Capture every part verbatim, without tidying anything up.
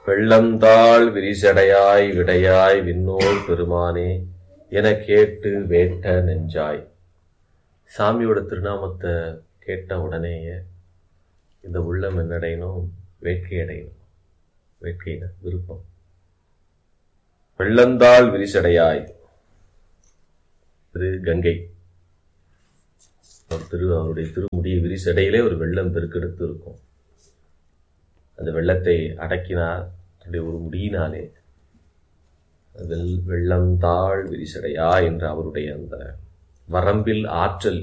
வெள்ளந்தாள் விரிசடையாய் விடையாய் விண்ணோர் பெருமானே என கேட்டு வேட்ட நெஞ்சாய். சாமியோட திருநாமத்தை கேட்ட உடனேயே இந்த உள்ளம் என்னடையணும், வேட்கை அடையணும். வேட்கைன விருப்பம். வெள்ளந்தாள் விரிசடையாய், திரு கங்கை திரு அவருடைய திருமுடிய விரிசடையிலே ஒரு வெள்ளம் பெருக்கெடுத்து இருக்கும். அந்த வெள்ளத்தை அடக்கினார் தன்னுடைய ஒரு முடியினாலே. வெள் வெள்ளந்தாள் விரிசடையா என்ற அவருடைய அந்த வரம்பில் ஆற்றல்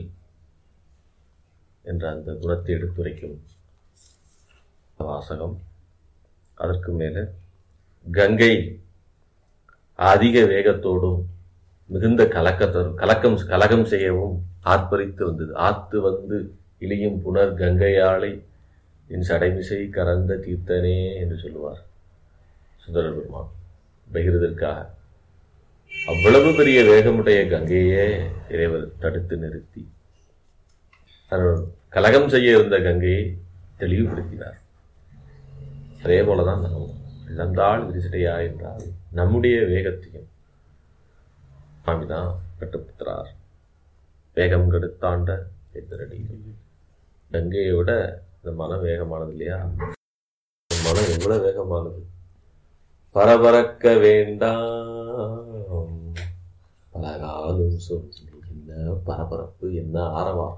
என்ற அந்த குணத்தை எடுத்துரைக்கும் வாசகம். அதற்கு மேல கங்கை அதிக வேகத்தோடும் மிகுந்த கலக்கத்தோடும் கலக்கம் கலகம் செய்யவும் ஆர்ப்பரித்து வந்தது. ஆத்து வந்து இழியும் புனர் கங்கையாளை என் சடைமிசை கறந்த தீர்த்தனே என்று சொல்லுவார் சுந்தரர் பெருமான் பகிர்வதற்காக. அவ்வளவு பெரிய வேகமுடைய கங்கையே இறைவர் தடுத்து நிறுத்தி கலகம் செய்ய இருந்த கங்கையை தெளிவுபடுத்தினார். அதே போலதான் நாம் இழந்தாள் விரிசடையா என்றால் நம்முடைய வேகத்தையும் சுவாமிதான் கட்டுப்படுத்துறார். வேகம் கெடுத்தாண்ட எதிரடிகள். கங்கையை விட இந்த மனம் வேகமானது இல்லையா? மனம் எவ்வளவு வேகமானது! பரபரக்க வேண்டாம் பலகாலும் சொல்லி. என்ன பரபரப்பு, என்ன ஆரவாரம்!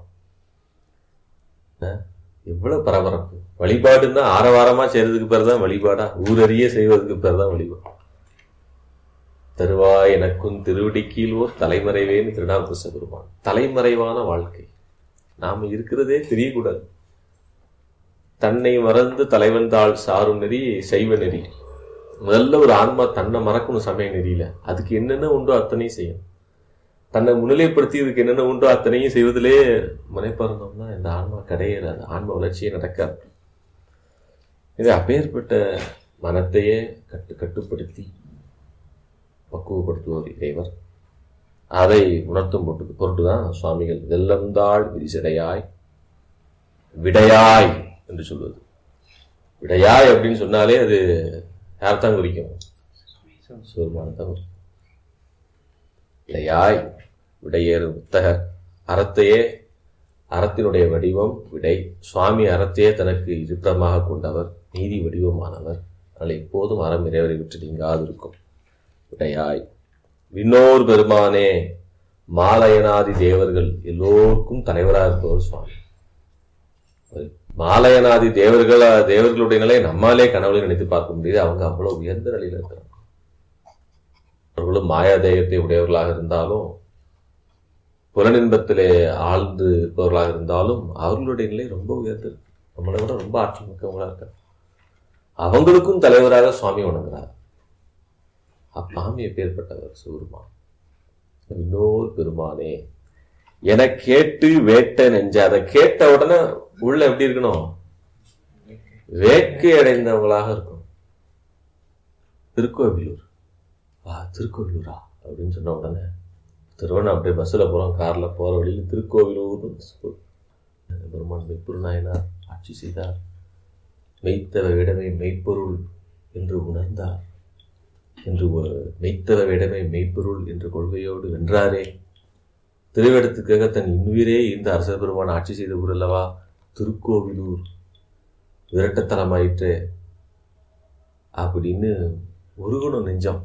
எவ்வளவு பரபரப்பு! வழிபாடுன்னா ஆரவாரமா செய்யறதுக்கு பேர் தான் வழிபாடா? ஊரறிய செய்வதற்கு பேர் தான் வழிபாடு. தருவாய் எனக்கும் திருவடிக்கீழ் ஓர் தலைமறைவேன்னு திருநாவுக்கரசர் பெருமான். தலைமறைவான வாழ்க்கை. நாம இருக்கிறதே தெரியக்கூடாது. தன்னை மறந்து தலைவன் தாள் சாரும் நெறி சைவ நெறி. முதல்ல ஒரு ஆன்மா தன்னை மறக்கணும் சமய நெறியில. அதுக்கு என்னென்ன உண்டோ அத்தனையும் செய்யும். தன்னை முன்னிலைப்படுத்தி இதுக்கு என்னென்ன உண்டோ அத்தனையும் செய்வதிலே முனைப்பார்ந்தோம்னா இந்த ஆன்மா கிடையாது. ஆன்மா வளர்ச்சியே நடக்காது. இது அப்பேற்பட்ட மனத்தையே கட்டு கட்டுப்படுத்தி பக்குவப்படுத்துவோர் இறைவர். அதை உணர்த்தும் பொருட்டு பொருட்டுதான் சுவாமிகள் வெள்ளந்தாள் விரிசடையாய் விடையாய் என்று சொல்வது. விடையாய் அப்படின்னு சொன்னாலே அது யார்தான் குறிக்கும்? சிவபெருமானைத்தான் குறிக்கும். விடையாய் விடையேறு புத்தகர். அறத்தையே அறத்தினுடைய வடிவம் விடை. சுவாமி அறத்தையே தனக்கு இருப்பிடமாக கொண்டவர், நீதி வடிவமானவர். அதனால் எப்போதும் அறம் இறைவரை விட்டு நீங்காது இருக்கும். விடையாய் விண்ணோர் பெருமானே, மாலயனாதி தேவர்கள் எல்லோருக்கும் தலைவராக இருப்பவர் சுவாமி. மாலயனாதி தேவர்கள் தேவர்களுடைய நிலையை நம்மாலே கனவுல நினைத்து பார்க்க முடியுது. அவங்க அவ்வளவு உயர்ந்த நிலையில இருக்கிறாங்க. அவர்களும் மாயாதேயத்தை உடையவர்களாக இருந்தாலும், புலனின்பத்திலே ஆழ்ந்து இருப்பவர்களாக இருந்தாலும் அவர்களுடைய நிலை ரொம்ப உயர்ந்து இருக்கு. நம்மளை விட ரொம்ப ஆற்றல் மிக்கவங்களா இருக்காங்க. அவங்களுக்கும் தலைவராக சுவாமி வணங்குறார். அப்பாமி எப்பேற்பட்டவர் சிவபெருமான். இன்னொரு பெருமானே என கேட்டு வேட்ட நெஞ்ச. அதை கேட்ட உடனே உள்ள எப்படி இருக்கணும்? வேட்கை அடைந்தவங்களாக இருக்கும். திருக்கோவிலூர் வா திருக்கோவிலூரா அப்படின்னு சொன்ன உடனே திருவண்ணா அப்படியே பஸ்ஸில் போகிறோம், காரில் போகிற வழியில் திருக்கோவிலூர் பெருமான் மெய்ப்பொருள் நாயனார் ஆட்சி செய்தார். மெய்த்தவ விடமே மெய்ப்பொருள் என்று உணர்ந்தார் என்று மெய்த்தவ விடமே மெய்ப்பொருள் என்ற கொள்கையோடு வென்றாரே. திருவேடத்துக்காக தன் இன்னுயிரே இந்த அரசர் பெருமான் ஆட்சி செய்த ஊர் அல்லவா திருக்கோவிலூர். விரட்டத்தனமாயிற்று அப்படின்னு ஒருகுணம் நெஞ்சம்.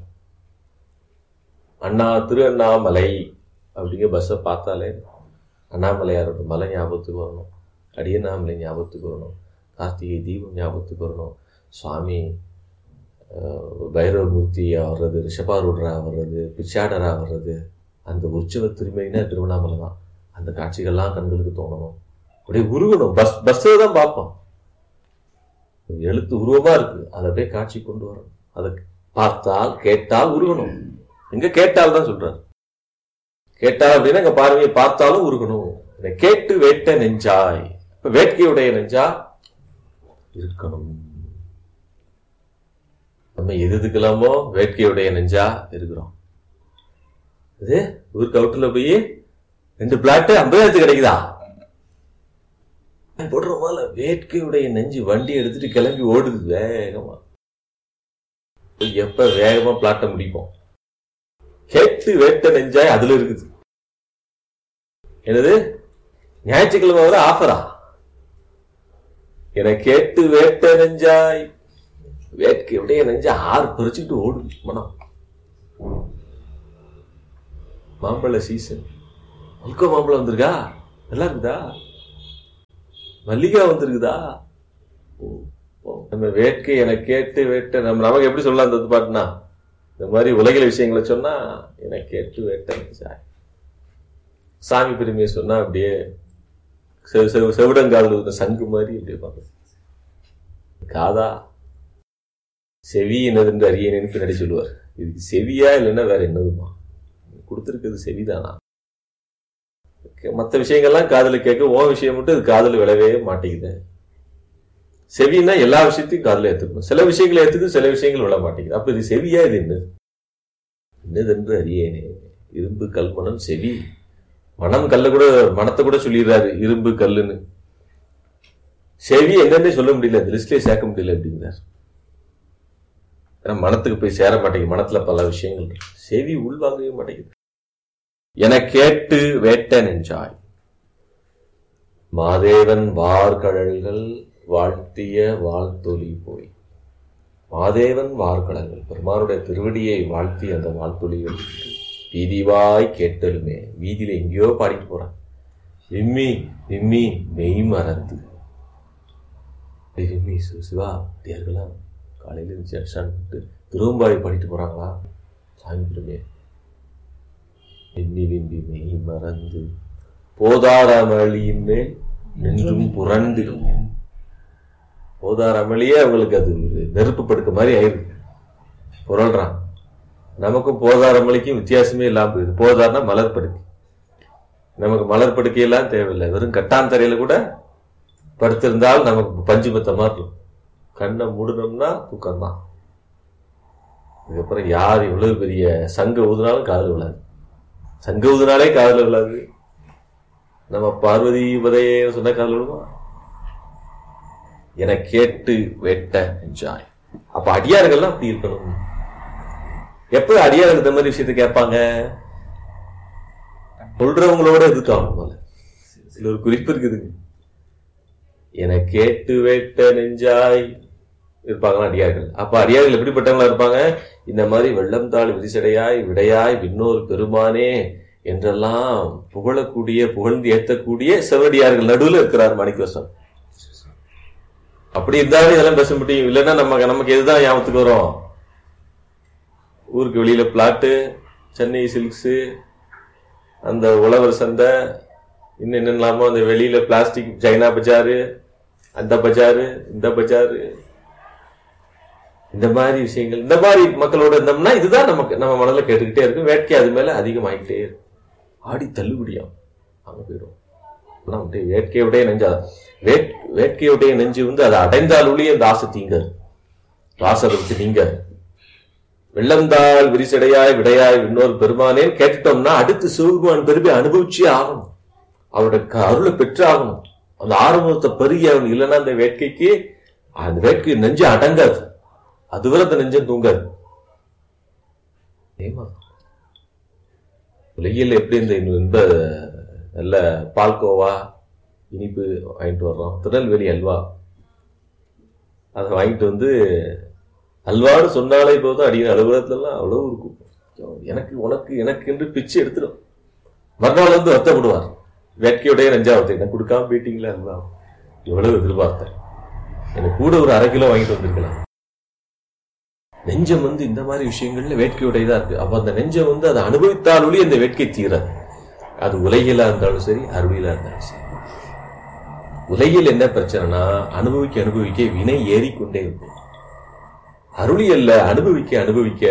அண்ணா திரு அண்ணாமலை அப்படிங்க பஸ்ஸை பார்த்தாலே அண்ணாமலையாரோட மலை ஞாபகத்துக்கு வரணும், அடியண்ணாமலை ஞாபகத்துக்கு வரணும், கார்த்திகை தீபம் ஞாபகத்துக்கு வரணும், சுவாமி பைரவமூர்த்தியா வர்றது, ரிஷபாரூடரா வர்றது, பிச்சாடரா வர்றது. அந்த உற்சவ திருமையினா திருவண்ணாமலை தான். அந்த காட்சிகள்லாம் கண்களுக்கு தோணணும், அப்படியே உருகணும். பஸ் பஸ்ஸை தான் பார்ப்போம், எழுத்து உருவமா இருக்கு, அதை அப்படியே காட்சி கொண்டு வரணும். அதை பார்த்தால் கேட்டால் உருகணும். எங்க கேட்டால் தான் சொல்றாரு. கேட்டால் அப்படின்னா எங்க பார்வையை பார்த்தாலும் உருகணும். இதை கேட்டு வேட்ட நெஞ்சாய். இப்ப வேட்கையுடைய நெஞ்சா இருக்கணும். நம்ம எது எதுக்கலாமோ வேட்கையுடைய நெஞ்சா இருக்கிறோம். இது ஊருக்கு அவுட்டுல போய் ரெண்டு பிளாட்டு ஐம்பதாயிரத்துக்கு கிடைக்குதா போடுற போல வேட்கையுடைய நெஞ்சு வண்டி எடுத்துட்டு கிளம்பி ஓடுது வேகமா. எப்ப வேகமா பிளாட்ட முடிப்போம். கேட்டு வேட்ட நெஞ்சாய் அதுல இருக்குது. என்னது ஞாயிற்றுக்கிழமை வர ஆஃபரா? என கேட்டு வேட்ட நெஞ்சாய் வேட்கை எப்படியே நெஞ்சா ஆறு பறிச்சுட்டு ஓடுது மனம். மாம்பழ சீசன். மல்கோ மாம்பழம் வந்திருக்கா? நல்லா இருக்குதா? மல்லிகா வந்திருக்குதா? நம்ம வேட்கை என கேட்டு வேட்ட நம்ம நமக்கு எப்படி சொல்லலாம் அந்த பாட்டுனா, இந்த மாதிரி உலகில விஷயங்களை சொன்னா என கேட்டு வேட்ட நெஞ்சாய். சாமி பெருமையை சொன்னா அப்படியே செவிடங்காதல் சங்கு மாதிரி அப்படியே பார்க்க. காதா செவி என்னது அறியேன்னு பின்னாடி சொல்லுவார். இதுக்கு செவியா இல்லைன்னா வேற என்னதுமா? கொடுத்துருக்கிறது செவிதானா? மற்ற விஷயங்கள்லாம் காதல கேட்க, ஓ விஷயம் மட்டும் இது காதல விழவே மாட்டேங்குது. செவின்னா எல்லா விஷயத்தையும் காதல ஏத்துக்கணும். சில விஷயங்களை ஏத்துக்கு, சில விஷயங்கள் விழ மாட்டேங்குது. அப்ப இது செவியா? இது என்னது என்னது என்று அறியேனே. இரும்பு கல்மணம் செவி. மனம் கல்ல கூட, மனத்தை கூட சொல்லிடுறாரு இரும்பு கல்லுன்னு. செவி என்னன்னே சொல்ல முடியல, இந்த லிஸ்ட்லயே சேர்க்க முடியல அப்படிங்கிறார். மனத்துக்கு போய் சேர மாட்டேங்குது. மனத்துல பல விஷயங்கள் இருக்கு. செவி உள்வாங்கவே மாட்டேங்குது. என கேட்டு வேட்ட நெஞ்சாய். மாதேவன் வார்கழல்கள் வாழ்த்திய வாழ்த்தொலி போய். மாதேவன் வார்கழல்கள் பெருமானுடைய திருவடியை வாழ்த்தி அந்த வாழ்த்தொலிகள் வீதிவாய் கேட்டலுமே. வீதியில எங்கேயோ பாடிட்டு போறான். விம்மி விம்மி மெய் மறந்து. விம்மி சிவா தேர்களாம் காலையில இருந்துச்சு திருவம்பாவை பாடிட்டு போறாங்களா? சாமி பெருமே விம்மி விம்பி மெய் மறந்து போதார் அமளியின் மேல் நின்றும் புரண்டிடும். போதார் அமளியே அவங்களுக்கு அது நெருப்பு படுக்க மாதிரி ஆயிருக்கு. புரள்றான். நமக்கும் போதார் அமளிக்கும் வித்தியாசமே இல்லாம போயிடுது. போதார்னா மலர் படுக்கை. நமக்கு மலர் படுக்கையெல்லாம் தேவையில்லை. வெறும் கட்டான் தரையில கூட படுத்திருந்தால் நமக்கு பஞ்சு பத்த மாதிரி இருக்கும். கண்ணை மூடணும்னா தூக்கம் தான். இதுக்கப்புறம் யார் இவ்வளவு பெரிய சங்க ஊதுனாலும் காதல் விழாது. சங்க ஊதுனாலே காதல் விழாது. நம்ம பார்வதி உதய சொன்ன காதல் விழுமா? என கேட்டு வேட்ட நெஞ்சாய். அப்ப அடியார்கள்லாம் அப்படி இருக்கணும். எப்ப அடியார்கள் இந்த மாதிரி விஷயத்தை கேட்பாங்க? சொல்றவங்களோட இருக்காங்க போல. இதுல ஒரு குறிப்பு இருக்குதுங்க. என கேட்டு வேட்ட நெஞ்சாய் இருப்பாங்களா அடியார்கள். அப்ப அடியார்கள் எப்படிப்பட்டவங்களா இருப்பாங்க? இந்த மாதிரி வெள்ளம் தாள் விரிசடையாய் விடையாய் விண்ணோர் பெருமானே என்றெல்லாம் புகழக்கூடிய, புகழ்ந்து ஏற்றக்கூடிய சிவனடியார்கள் நடுவில் இருக்கிறார் மாணிக்கவாசகர். அப்படி இருந்தாலும் இதெல்லாம் பேச முடியும். இல்லைன்னா நம்ம நமக்கு எதுதான் ஞாபகத்துக்கு வரும்? ஊருக்கு வெளியில பிளாட்டு, சென்னை சில்க்ஸு, அந்த உழவர் சந்தை, இன்னும் என்னென்னலாமோ அந்த வெளியில பிளாஸ்டிக் சைனா பஜாரு, அந்த பஜாரு, இந்த பஜாரு, இந்த மாதிரி விஷயங்கள். இந்த மாதிரி மக்களோட இருந்தோம்னா இதுதான் நமக்கு நம்ம மனதில் கேட்டுக்கிட்டே இருக்கும். வேட்கை அது மேல அதிகமாகிட்டே இருக்கும். ஆடி தள்ளுபடியாகும். அங்க போயிடும். வேட்கையுடைய நெஞ்சா வேட்கையுடைய நெஞ்சு வந்து அதை அடைந்தாலுடைய அந்த ஆசை தீங்காது. வாசலுக்கு நீங்க வெள்ளந்தாள் விரிசடையாய் விடையாய் இன்னொரு பெருமானேன்னு கேட்டுட்டோம்னா அடுத்து சிவபெருமான் பெருமை அனுபவிச்சே ஆகணும். அவருடைய அருளை பெற்று ஆகணும். அந்த ஆரம்பத்தை பெருகி ஆகணும். இல்லைன்னா அந்த வேட்கைக்கு அந்த வேட்கை நெஞ்சு அடங்காது. அதுவரை அந்த நெஞ்சம் தூங்காது. ஏமா உலகில் எப்படி இந்த இன்ப நல்ல பால்கோவா இனிப்பு வாங்கிட்டு வர்றோம். திருநெல்வேலி அல்வா அதை வாங்கிட்டு வந்து அல்வான்னு சொன்னாலே போதும் அடிக்கிற அலுவலகத்துலாம் அவ்வளவு இருக்கும். எனக்கு உனக்கு எனக்கு என்று பிச்சு எடுத்துடும். மறுநாள் வந்து வருத்தப்படுவார். வேட்கையுடைய நெஞ்சாவத்தை எனக்கு கொடுக்காம போயிட்டீங்களா அல்வா, எவ்வளவு எதிர்பார்த்தேன், எனக்கு கூட ஒரு அரை கிலோ வாங்கிட்டு வந்திருக்கலாம். நெஞ்சம் வந்து இந்த மாதிரி விஷயங்கள்ல வேட்கையுடையதா இருக்கு. அப்ப அந்த நெஞ்சம் வந்து அதை அனுபவித்தாலும் அந்த வேட்கை தீராது. அது உலகிலா இருந்தாலும் சரி, அருளிலா இருந்தாலும் சரி. உலகில் என்ன பிரச்சனைனா அனுபவிக்க அனுபவிக்க வினை ஏறிக்கொண்டே இருக்கும். அருளி அல்ல, அனுபவிக்க அனுபவிக்க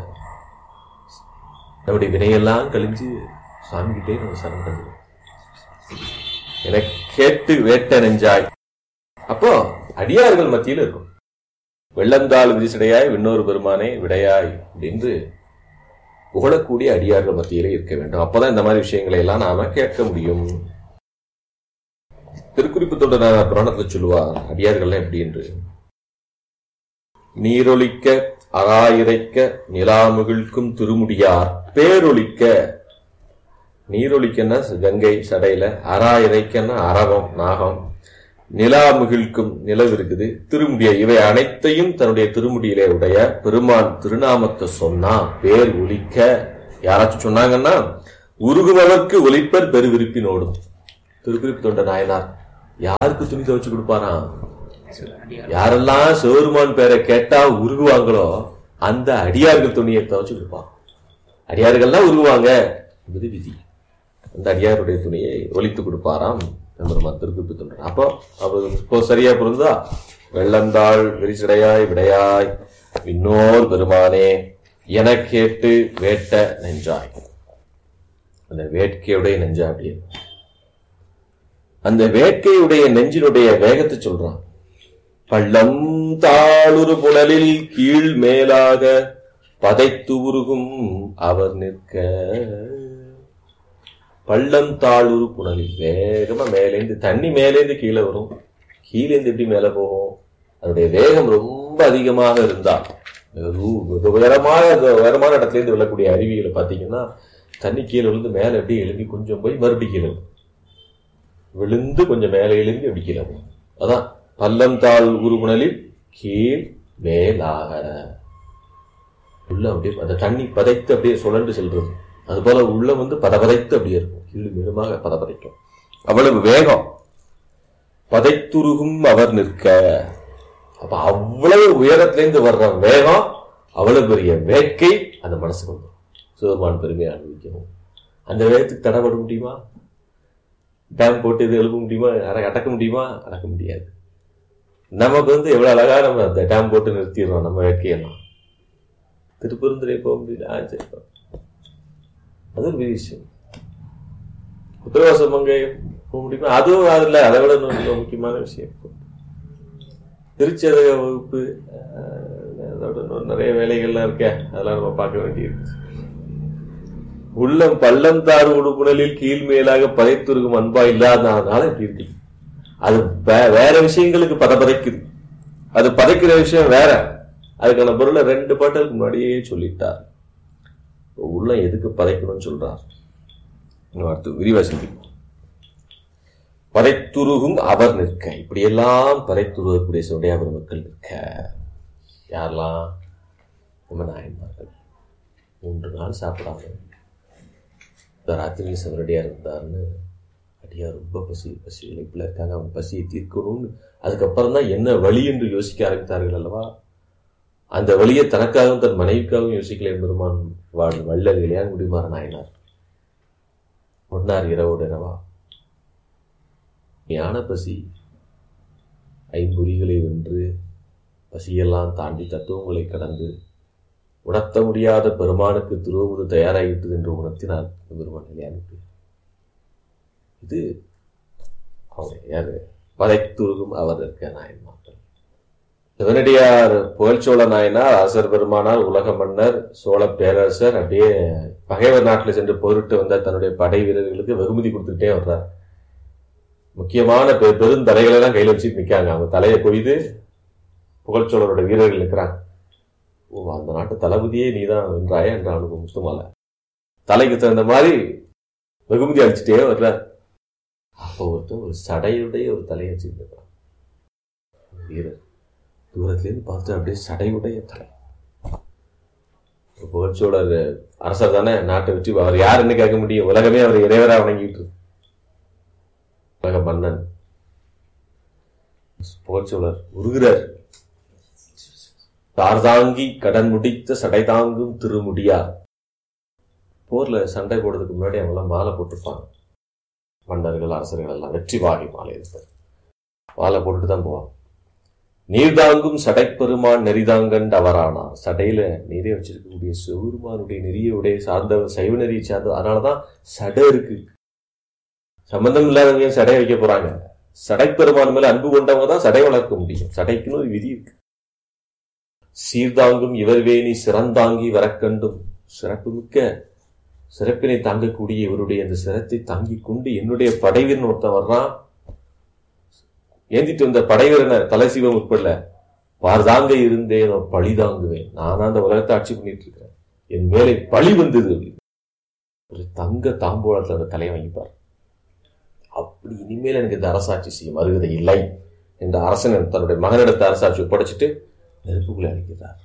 நம்முடைய வினையெல்லாம் கழிஞ்சு சாமி கிட்டே நம்ம சரணடைஞ்சோம். என கேட்டு வேட்ட நெஞ்சாய். அப்போ அடியார்கள் மத்தியில் இருக்கும். வெள்ளந்தாள் விரிசடையாய் விண்ணோரு பெருமானே விடையாய் என்று புகழக்கூடிய அடியார்கள் மத்தியிலே இருக்க வேண்டும். அப்பதான் இந்த மாதிரி விஷயங்களை எல்லாம் நாம கேட்க முடியும். திருக்குறிப்பு தொண்டர் புராணத்துல சொல்லுவார் அடியார்கள் எப்படி என்று. நீரொலிக்க அராயிரைக்க நிலாமுகிழ்க்கும் திருமுடியார் பேரொழிக்க. நீரொழிக்கன்னா கங்கை சடையில, அராயிரைக்கன்னா அரவம் நாகம், நிலாமுகிழ்க்கும் நிலவு இருக்குது, திருமுடிய, இவை அனைத்தையும் தன்னுடைய திருமுடியிலே உடைய பெருமான் திருநாமத்தை சொன்னா பேர் ஒலிக்க. யாராச்சும் சொன்னாங்கன்னா உருகுபவர்க்கு ஒலிப்பர் பெருவிருப்பினோடும். திருக்குறிப்பு தொண்ட நாயனார் யாருக்கு துணி துவச்சு கொடுப்பாராம்? யாரெல்லாம் சிவருமான் பேரை கேட்டா உருகுவாங்களோ அந்த அடியார்கள் துணியை துவச்சு கொடுப்பான். அடியார்கள்லாம் உருகுவாங்க என்பது விதி. அந்த அடியாருடைய துணியை ஒலித்து கொடுப்பாராம் பெருமான் திருக்குறிப்பு தொண்டன். அப்போ அப்போ சரியா பொருந்தா? வெள்ளந்தாள் விரிசடையாய் விடையாய் இன்னோர் பெருமானே என கேட்டு வேட்ட நெஞ்சாய். அந்த வேட்கையுடைய நெஞ்சா அப்படியே அந்த வேட்கையுடைய நெஞ்சினுடைய வேகத்தை சொல்றான். பள்ளம் தாளுரு புனலில் கீழ் மேலாக பதைத்து உருகும் அவர் நிற்க. பள்ளம் தாளுரு புனலில் வேகமா மேலேந்து தண்ணி மேலேந்து கீழே வரும், கீழேந்து எப்படி மேல போகும்? அதனுடைய வேகம் ரொம்ப அதிகமாக இருந்தா உயரமான உயரமான இடத்துல இருந்து விழக்கூடிய அருவிகளை பாத்தீங்கன்னா தண்ணி கீழே விழுந்து மேல எப்படி எழுப்பி கொஞ்சம் போய் மறுபடியும் கீழே விழுந்து கொஞ்சம் மேலே எழுப்பி எப்படி கீழே போகும். அதான் பள்ளம் தாழ் உருகுணலில் கீழ் மேலாக உள்ள அப்படியே அந்த தண்ணி பதைத்து அப்படியே சுழன்று செல்றது. அது போல உள்ள வந்து பதபதைத்து அப்படியே இருக்கும், கீழ் மீளமாக பதபதைக்கும். அவ்வளவு வேகம். பதைத்துருகும் அவர் நிற்க. அப்ப அவ்வளவு உயரத்திலிருந்து வர்ற வேகம், அவ்வளவு பெரிய வேட்கை அந்த மனசுக்கு வந்து சிவபெருமான் பெருமையை அனுபவிக்கணும். அந்த வேகத்துக்கு தடைபட முடியுமா? டேம் போட்டு இது எழுப்ப முடியுமா? அடக்க முடியுமா? அடக்க முடியாது. நமக்கு வந்து எவ்வளவு அழகா நம்ம அந்த டேம் போட்டு நிறுத்திடுறோம் நம்ம வேட்கையெல்லாம். திருப்பெருந்துறை போக முடியல, அது ஒரு விஷயம். உத்தரவாசம் அங்கே போக முடியுமா? அதுவும் அதுல அதை விட முக்கியமான விஷயம். திருச்சதக வகுப்பு அதோட நிறைய வேலைகள்லாம் இருக்க, அதெல்லாம் நம்ம பார்க்க வேண்டியிருக்கு. உள்ளம் பள்ளம் தாறு உடுப்புணலில் கீழ் மேலாக பதைத்துருக்கும் அன்பா இல்லாதனால இப்படி இருக்கு. அது வேற விஷயங்களுக்கு பதப்பதைக்குது. அது பதைக்கிற விஷயம் வேற. அதுக்கான பொருளை ரெண்டு பாட்டுக்கு முன்னாடியே சொல்லிட்டார். உள்ள எதுக்கு பதைக்கணும்னு சொல்றார். விரிவா சிந்திப்போம். பதைத்துருகும் அவர் நிற்க. இப்படியெல்லாம் பதைத்துருகக்கூடிய சுடைய அவர் மக்கள் நிற்க. யாரெல்லாம்? நம்ம நாயன்மார்கள். மூன்று நாள் சாப்பிடாம இந்த ராத்திரியில் சிவரடியார் இருந்தாருன்னு அடியார் ரொம்ப பசி பசி இழைப்புல இருக்காங்க, அவங்க பசியை தீர்க்கணும்னு அதுக்கப்புறம் தான் என்ன வழி என்று யோசிக்க ஆரம்பித்தார்கள் அல்லவா? அந்த வழியை தனக்காகவும் தன் மனைவிக்காகவும் யோசிக்கல பெருமான் வாழ் வள்ளல் இளையான் முடிமாற நாயனார் ஒன்னார் இரவோடு இரவா ஞான பசி ஐம்பொறிகளை வென்று பசியெல்லாம் தாண்டி தத்துவங்களை கடந்து உணர்த்த முடியாத பெருமானுக்கு திருவுரு தயாராகிட்டது என்று உணர்த்தினார் பெருமான் இளையானுக்கு. இது அவங்க யாரு? பதைத்துருகும் அவர் இருக்க நாயன்மார்கள். சிவனடியார் புகழ்ச்சோழ நாயனார், அரசர் பெருமானார், உலக மன்னர், சோழ பேரரசர், அப்படியே பகைவர் நாட்டில் சென்று போரிட்டு வந்த தன்னுடைய படை வீரர்களுக்கு வெகுமதி கொடுத்துக்கிட்டே வர்றார். முக்கியமான பெரும் தலைகளை எல்லாம் கையில் வச்சுட்டு நிற்காங்க. அவங்க தலையை கொய்து புகழ்ச்சோழரோட வீரர்கள் இருக்கிறாங்க. ஓ, அந்த நாட்டு தளபதியே நீதான் வென்றாய என்ற அனுபவம் முத்துமால தலைக்கு தகுந்த மாதிரி வெகுமதி அடிச்சுட்டே வர்றார். அப்போ ஒருத்தர் ஒரு சடையுடைய ஒரு தலையை வச்சுருக்கிறான் வீரர். தூரத்திலேருந்து பார்த்து அப்படியே சடையுடைய தலை. புகழ்ச்சோழர் அரசர் தானே, நாட்டை வச்சு அவர் யாருன்னு கேட்க முடியும்? உலகமே அவர் இறைவரா வணங்கிட்டு உலக மன்னன். புகழ்ச்சோழர் உருகிறார். தார்தாங்கி கடன் முடித்த சடை தாங்கும் திருமுடியார். போர்ல சண்டை போடுறதுக்கு முன்னாடி அவங்கெல்லாம் மாலை போட்டுருப்பாங்க. மன்னர்கள் அரசர்கள் எல்லாம் வெற்றி வாகை மாலை இருப்பார். மாலை போட்டுட்டு தான் போவாங்க. நீர்தாங்கும் சடைப்பெருமான் நெறிதாங்கண்டு அவரானார். சடையில நீரே வச்சிருக்கக்கூடிய சிவபெருமானுடைய நெறியுடைய சார்ந்தவர், சைவ நெறியை சார்ந்தவர். அதனாலதான் சடை இருக்கு. சம்பந்தம் இல்லாதவங்க சடை வைக்க போறாங்க. சடைப்பெருமான் மேல அன்பு கொண்டவங்க தான் சடை வளர்க்க முடியும். சடைக்குன்னு ஒரு விதி இருக்கு. சீர்தாங்கும் இவர்வேணி சிறந்தாங்கி வரக்கண்டும். சிறப்பு மிக்க சிறப்பினை தாங்கக்கூடிய இவருடைய அந்த சிரத்தை தாங்கிக் கொண்டு என்னுடைய படைவீரன் ஒருத்தன் வர்றான். ஏந்திட்டு வந்த படைவீரனை தலை சீவம் உட்படல பார்தாங்க இருந்தேன் பழி தாங்குவேன். நானா அந்த உலகத்தை ஆட்சி பண்ணிட்டு இருக்கிறேன், என் மேலே பழி வந்தது. ஒரு தங்க தாம்பூலத்தில் அந்த தலையை வாங்கிப்பார். அப்படி இனிமேல் எனக்கு இந்த அரசாட்சி செய்யும் அருகதை இல்லை என்ற அரசன் தன்னுடைய மகனிடத்தை அரசாட்சி ஒப்படைச்சிட்டு நெருப்புக்குள்ளே அழைக்கிறார்.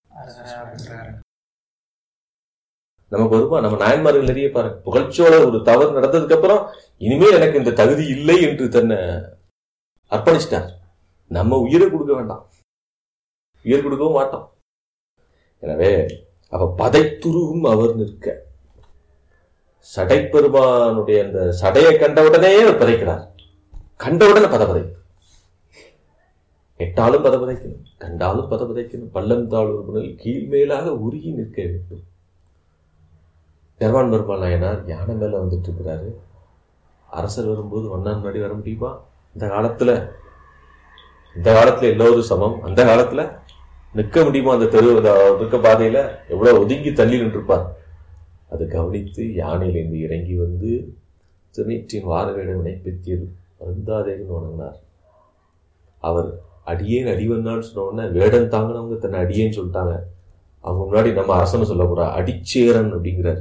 நமக்கு வருமா? நம்ம நாயன்மார்கள் நிறைய பாருங்க, புகழ்ச்சியோட ஒரு தவறு நடந்ததுக்கு அப்புறம் இனிமேல் எனக்கு இந்த தகுதி இல்லை என்று தன்னை அர்ப்பணிச்சிட்டார். நம்ம உயிரை கொடுக்க வேண்டாம், உயிர் கொடுக்கவும் மாட்டோம். எனவே அவ பதைத்துருவும் அவர் நிற்க, சடைப்பெருமானுடைய அந்த சடையை கண்டவுடனே அவர் பதைக்கிறார். கண்டவுடனே பதபதை, எட்டாலும் பதபதைக்கணும், கண்டாலும் பதபதைக்கணும். பள்ளம் தாழ்வுகள் கீழ்மேலாக உருகி நிற்க வேண்டும். பெருமான் பெருமாள் நாயனார் யானை மேல வந்துட்டு இருக்கிறாரு. அரசர் வரும்போது ஒன்னாம் முன்னாடி வர முடியுமா? இந்த காலத்துல இந்த காலத்துல எல்லோரும் சமம். அந்த காலத்துல நிற்க முடியுமா? அந்த தெரு இருக்க பாதையில எவ்வளவு ஒதுங்கி தள்ளி நின்றுப்பார். அது கவனித்து யானையிலிருந்து இறங்கி வந்து திருநீற்றின் வாரவேடம் வினைப்பெற்றியது வருந்தாதேன்னு வணங்கினார். அவர் அடியேன் அடிவன்னான்னு சொன்ன உடனே வேடம் தாங்கினவங்க தன்னை அடியேன்னு சொல்லிட்டாங்க. அவங்க முன்னாடி நம்ம அரசன்னு சொல்ல போறா, அடிச்சேரன் அப்படிங்கிறாரு.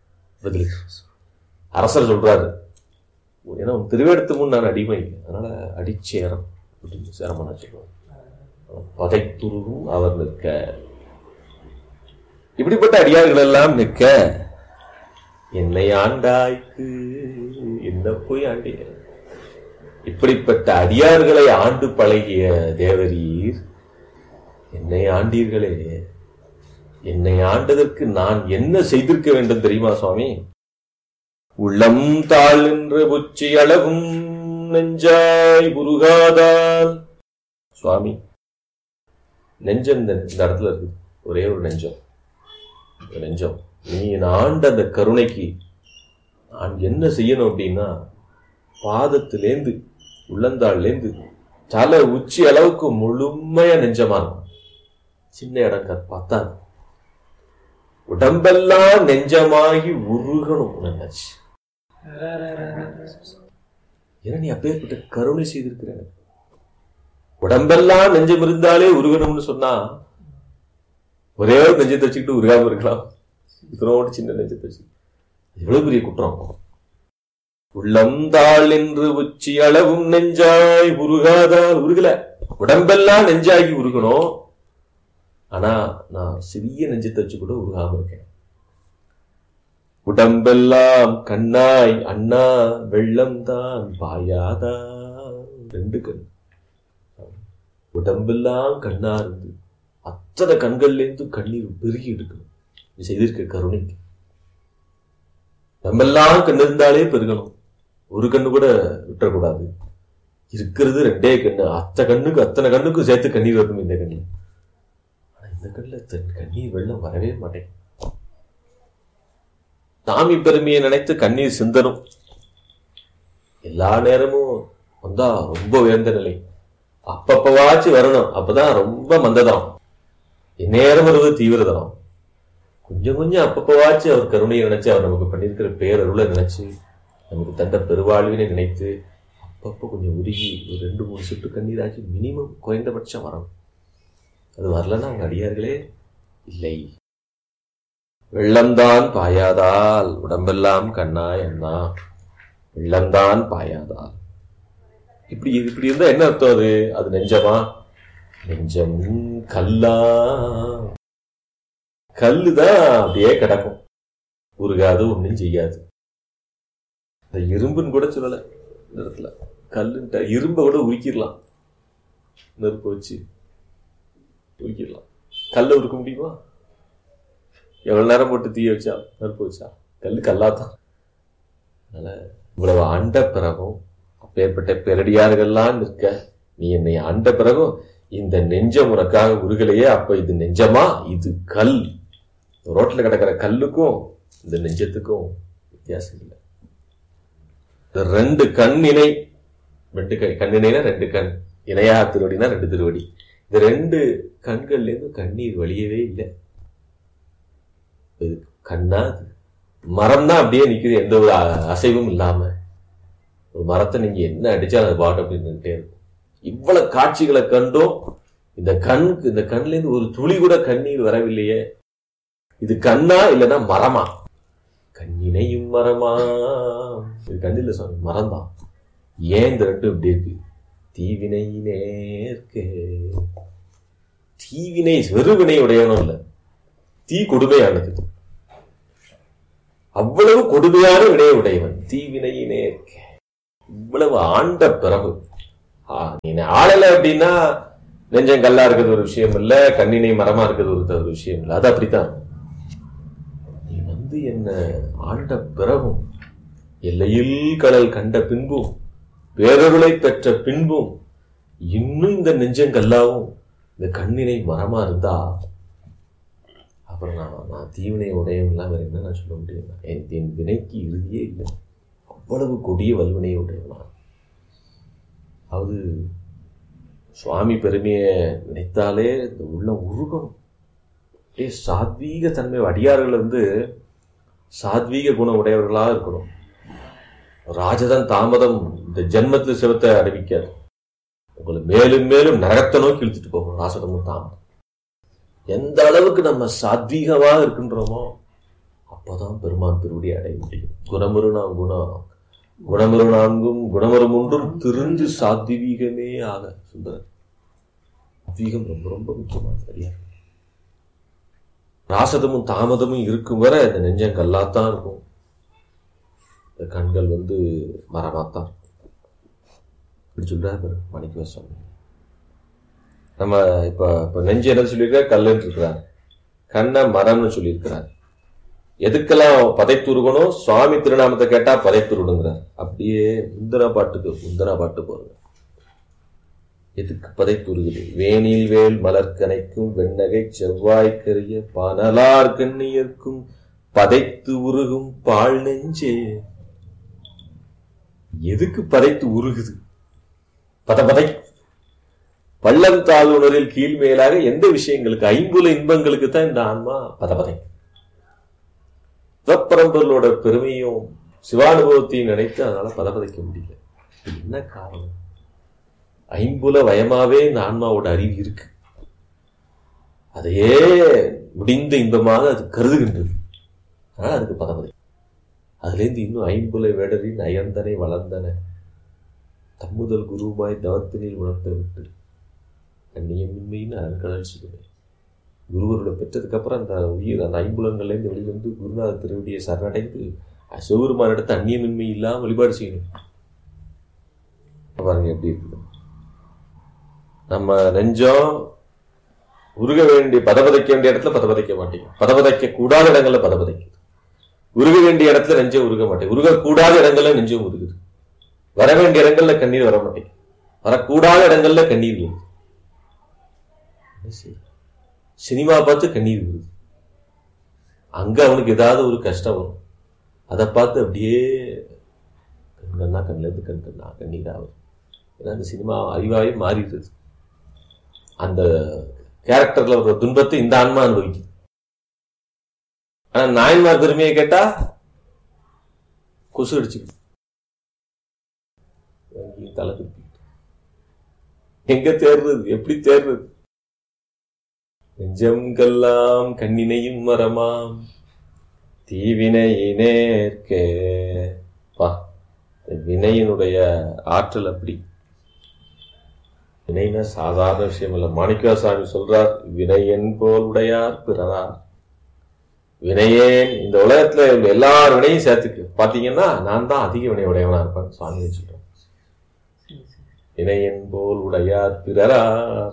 அரசர் சொல்றாரு, ஏன்னா திருவேடத்து முன் நான் அடிமை, அதனால அடிச்சேரன் அப்படின்னு சேரமான சொல்லுவாங்க. பதைத்துருவும் அவர் நிற்க, இப்படிப்பட்ட அடியார்கள் எல்லாம் நிற்க, என்னை ஆண்டாய்க்கு என்ன போய் ஆண்டிய. இப்படிப்பட்ட அடியார்களை ஆண்டு பழகிய தேவரீர் என்னை ஆண்டீர்களே, என்னை ஆண்டதற்கு நான் என்ன செய்திருக்க வேண்டும் தெரியுமா சுவாமி? உள்ளம் தாழ் என்று புச்சி அளவும் நெஞ்சாய் உருகாதால். சுவாமி, நெஞ்சம் இந்த இடத்துல இருக்கு, ஒரே ஒரு நெஞ்சம். நெஞ்சம் நீ ஆண்ட அந்த கருணைக்கு நான் என்ன செய்யணும் அப்படின்னா, பாதத்திலேந்து உள்ளந்தாள்லேந்து தலை உச்சி அளவுக்கு முழுமையா நெஞ்சமா இருக்கும். சின்ன இடம் பார்த்தா உடம்பெல்லாம் நெஞ்சமாகி உருகணும் நினைச்சு. ஏன்னா நீ அப்பேற்பட்ட கருணை செய்திருக்கிற. உடம்பெல்லாம் நெஞ்சம் இருந்தாலே உருகணும்னு சொன்னா ஒரே ஒரு நெஞ்சத்தை வச்சுக்கிட்டு உருகாம இருக்கலாம். இதனோடு சின்ன நெஞ்சத்தை வச்சு எவ்வளவு பெரிய குற்றம். உள்ளம் தாள் என்று உச்சி அளவும் நெஞ்சாய் உருகாதால். உருகல, உடம்பெல்லாம் நெஞ்சாகி உருகணும். ஆனா நான் சிறிய நெஞ்சத்தை வச்சு கூட உருகாம இருக்கேன். உடம்பெல்லாம் கண்ணாய் அண்ணா வெள்ளம் தான் பாயாதா. ரெண்டு கண், உடம்பெல்லாம் கண்ணா இருந்து அத்தனை கண்கள்ல இருந்து கண்ணீர் பெருகி எடுக்கணும். நீ செய்திருக்க கருணைக்கு. நம்மெல்லாம் கண்ணு இருந்தாலே பெருகணும், ஒரு கண்ணு கூட விட்டுறக்கூடாது. இருக்கிறது ரெண்டே கண்ணு, அத்தனை கண்ணுக்கு அத்தனை கண்ணுக்கும் சேர்த்து கண்ணீர் வரணும் இந்த கண்ணு. ஆனா இந்த கண்ணுல கண்ணீர் வெள்ளம் வரவே மாட்டேன். சாமி பெருமையை நினைத்து கண்ணீர் சிந்தனும். எல்லா நேரமும் வந்தா ரொம்ப உயர்ந்த நிலை, அப்பப்பவாச்சு வரணும், அப்பதான் ரொம்ப மந்ததனம். இந்நேரம் வருவது தீவிரதனம். கொஞ்சம் கொஞ்சம் அப்பப்பவாச்சு அவர் கருணையை நினைச்சு, அவர் நமக்கு பண்ணியிருக்கிற பேரருளை நினைச்சு, நமக்கு தந்த பெருவாழ்வினை நினைத்து அப்பப்போ கொஞ்சம் உருகி ஒரு ரெண்டு மூணு சொட்டு கண்ணீராச்சு மினிமம் குறைந்தபட்சம் வரணும். அது வரலன்னா அவங்க அடியார்களே இல்லை. வெள்ளம்தான் பாயாதால் உடம்பெல்லாம் கண்ணாய் அண்ணா, வெள்ளம்தான் பாயாதால். இப்படி இப்படி இருந்தா என்ன அர்த்தம்? அது அது நெஞ்சமா? நெஞ்சம் கல்லா, கல்லுதான் அப்படியே கிடக்கும், உருகாது, ஒன்னும் செய்யாது. இந்த இரும்புன்னு கூட சொல்லல இந்த இடத்துல. கல்லுன்ட்ட இரும்ப கூட உருக்கிடலாம், நெருப்பு வச்சு உருக்கிடலாம். கல்ல உருக்க முடியுமா? எவ்வளவு நேரம் போட்டு தீய வச்சா நெருப்பு வச்சா கல்லு கல்லாதான். அதனால இவ்வளவு ஆண்ட பிறகும், அப்பேற்பட்ட பெரடியார்கள்லாம் நிற்க, நீ என்னை ஆண்ட பிறகும் இந்த நெஞ்சம் உனக்காக உருகலையே, அப்ப இது நெஞ்சமா? இது கல். ரோட்ல கிடக்கிற கல்லுக்கும் இந்த நெஞ்சத்துக்கும் வித்தியாசம் இல்லை. ரெண்டு கண் இணை, ரெண்டு கண்ணிணைனா ரெண்டு கண், இணையா திருவடினா ரெண்டு திருவடி. இந்த ரெண்டு கண்கள்ல இருந்து கண்ணீர் வழியவே இல்லை. கண்ணா மரம் தான் அப்படியே நிக்குது, எந்த ஒரு அசைவும் இல்லாம. ஒரு மரத்தை நீங்க என்ன அடிச்சா அது பாட்டு அப்படின்னு இருக்கும். இவ்வளவு காட்சிகளை கண்டும் இந்த கண் இந்த கண்ல இருந்து ஒரு துளி கூட கண்ணீர் வரவில்லையே, இது கண்ணா இல்லைன்னா மரமா? கண்ணினையும் மரமா, இது கண்ணில் சொன்ன மரம்தான். ஏன் இந்த ரெண்டும் இப்படி இருக்கு? தீவினை நேர்க்கே. தீவினை வெறுவினை உடையவனும் இல்ல, தீ கொடுமையானது, அவ்வளவு கொடுமையான வினையை உடையவன். தீவினை நேர்க்கே, இவ்வளவு ஆண்ட பிறகு நீ ஆளல அப்படின்னா நெஞ்சம் கல்லா இருக்கிறது ஒரு விஷயம் இல்ல, கண்ணினை மரமா இருக்கிறது ஒரு விஷயம் இல்ல. அது அப்படித்தான். நீ வந்து என்ன ஆண்ட பிறகும், எல்லையில் கடல் கண்ட பின்பும், பேரருளை பெற்ற பின்பும் இன்னும் இந்த நெஞ்சம் கல்லாவும் இந்த கண்ணினை மரமா இருந்தா அப்புறம் நான் நான் தீவினை உடையவன்லாம் வேற என்ன நான் சொல்ல முடியும்? என் வினைக்கு இறுதியே இல்லை, அவ்வளவு கொடிய வல்வினையை உடையவனா. அது சுவாமி பெருமையை நினைத்தாலே இந்த உள்ள உருகணும். அப்படியே சாத்வீக தன்மை, அடியார்கள் வந்து சாத்வீக குணம் உடையவர்களாக இருக்கணும். ராஜதன் தாமதம் இந்த ஜென்மத்தில் சிவத்தை அறிவிக்காது, உங்களை மேலும் மேலும் நரகத்தை நோக்கி இழுத்துட்டு போகணும். ராசதமும் தாமதம் எந்த அளவுக்கு நம்ம சாத்வீகமாக இருக்கின்றோமோ அப்பதான் பெருமான் திருவடி அடைய முடியும். குணமரு நாம் குணம் குணமரு நான்கும் குணமரு ஒன்றும் திருந்து சாத்வீகமே ஆக. சுந்தரர் சாத்வீகம் ரொம்ப ரொம்ப முக்கியமான சரியா. ராசதமும் தாமதமும் இருக்கும் வரை இந்த நெஞ்சம் கல்லாத்தான் இருக்கும், இந்த கண்கள் வந்து மரமாத்தான் இருக்கும். இப்படி சொல்றாரு மாணிக்க சுவாமி. நம்ம இப்ப இப்ப நெஞ்சு என்ன சொல்லியிருக்காரு? கல்லுன்னு இருக்கிறார், கண்ணை மரம்னு சொல்லியிருக்கிறார். எதுக்கெல்லாம் பதைத்துருகணும்? சுவாமி திருநாமத்தை கேட்டா பதைத்துருடுங்கிறார். அப்படியே முந்தனா பாட்டுக்கு முந்தனா பாட்டு போறது. எதுக்கு பதைத்துருகுது? வேணில் வேல் மலர்கனைக்கும் வெண்ணகை செவ்வாய்க்கரிய பனலார் கண்ணியர்க்கும் பதைத்து உருகும் பால் நெஞ்சே. எதுக்கு பதைத்து உருகுது? பத பதை பள்ளம் தாழ்வுணரில் கீழ் மேலாக எந்த விஷயங்களுக்கு? ஐம்புல இன்பங்களுக்கு தான் இந்த ஆன்மா பதபதை. சிவப்பரம்பொருளோட பெருமையும் சிவானுபவத்தையும் நினைத்து அதனால பதபதைக்க முடியல. என்ன காரணம்? ஐம்புல வயமாவே இந்த ஆன்மாவோட அறிவு இருக்கு, அதையே முடிந்த இன்பமாக அது கருதுகின்றது. அதனால அதுக்கு பதபதை. அதுல இருந்து இன்னும் ஐம்புல வேடரின் அயர்ந்தனை வளர்ந்தன தம்முதல் குருவாய் தவத்தினில் உணர்த்த விட்டு கண்ணியமின்மைன்னு அருங்கடல் சொல்லுவேன். குருவரோட பெற்றதுக்கு அப்புறம் அந்த உயிர் அந்த ஐம்புலங்கள்லேருந்து வெளிவந்து குருநாத திருவடியை சரணடைந்து சிவபெருமான் எடுத்து அந்நியமின்மை இல்லாமல் வழிபாடு செய்யணும். பாருங்க எப்படி இருக்குது. நம்ம நெஞ்சம் உருக வேண்டிய பதபதைக்க வேண்டிய இடத்துல பதபதைக்க மாட்டேங்க, பதபதைக்க கூடாத இடங்கள்ல பதபதைக்குது. உருக வேண்டிய இடத்துல நெஞ்சம் உருக மாட்டேங்க, உருக கூடாத இடங்கள்ல நெஞ்சம் உருகுது. வர வேண்டிய இடங்கள்ல கண்ணீர் வர மாட்டேங்க, வரக்கூடாத இடங்கள்ல கண்ணீர் வருது. சினிமா பார்த்து கண்ணீர் வருது, அங்க அவனுக்கு ஏதாவது ஒரு கஷ்டம் வரும், அதை பார்த்து அப்படியே கண்கண்ணா கண்ணில இருந்து கண் கண்ணா கண்ணீர் ஆகும். ஏன்னா அந்த சினிமா அறிவாயே மாறிடுது. அந்த கேரக்டர்ல ஒரு துன்பத்தை இந்த ஆன்மா அனுபவிக்குது. ஆனா நாயன்மார் பெருமையை கேட்டா கொசு அடிச்சுக்கிட்டு தலை திருப்பி எங்க தேர்றது? எப்படி தேர்றது? நெஞ்சம்கெல்லாம் கண்ணினையும் மரமாம் தீவினையினேற்கே. பா, வினையினுடைய ஆற்றல் அப்படி. வினைனா சாதாரண விஷயம் இல்ல. மாணிக்கவாசாமி சொல்றார், வினையன் போல் உடையார் பிறரார். வினையேன் இந்த உலகத்துல எல்லார் வினையும் சேர்த்துக்கு பாத்தீங்கன்னா நான் தான் அதிக வினை உடையவனா இருப்பேன் சுவாமி சொல்றேன். வினையன் போல் உடையார் பிறரார்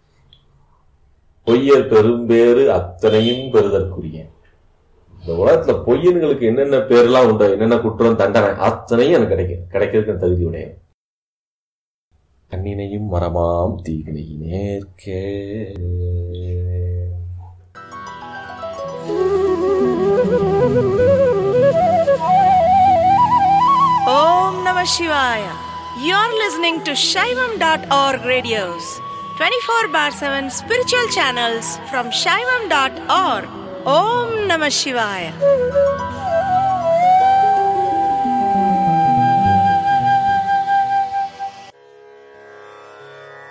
பொய்யர் பெரும்பேறு அத்தனையும் பெறுதற்குரிய. இந்த உலகத்துல பொய்யன்களுக்கு என்னென்ன பேர்லாம் உண்டு, என்னென்ன குற்றம் தண்டனை அத்தனையும் எனக்கு கிடைக்கும், கிடைக்கிறதுக்கு தகுதி உடையவன். கண்ணினையும் மரமாம் தீவினையினேற்கே. Om Namah Shivaya. You're listening to Shaivam dot org radios, twenty-four bar seven spiritual channels from Shaivam dot org. Om Namah Shivaya.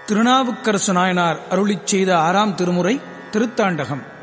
Thirunavukkarasu Nayanar அருளிச் செய்த ஆறாம் திருமுறை திருத்தாண்டகம்.